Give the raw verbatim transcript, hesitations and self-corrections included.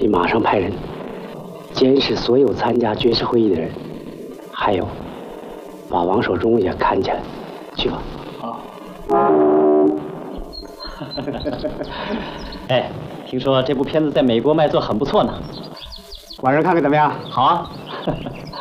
得马上派人监视所有参加军事会议的人，还有把王守忠也看起来。去吧。 好。 哎，听说这部片子在美国卖座很不错呢。 晚上看看怎么样？ 好啊。